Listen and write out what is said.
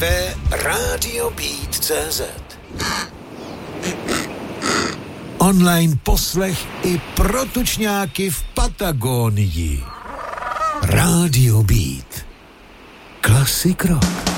www.radiobeat.cz. Online poslech i pro tučňáky v Patagónii. Radio Beat. Classic rock.